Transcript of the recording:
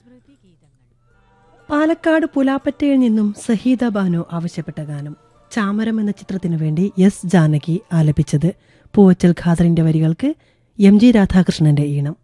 പാലക്കാട് പുലാപ്പറ്റയിൽ നിന്നും സഹീദ ബാനു ആവശ്യപ്പെട്ട ഗാനം ചാമരം എന്ന ചിത്രത്തിനു വേണ്ടി എസ് ജാനകി ആലപിച്ചത്. പൂവച്ചൽ ഖാദറിന്റെ വരികൾക്ക് എം ജി രാധാകൃഷ്ണന്റെ ഈണം.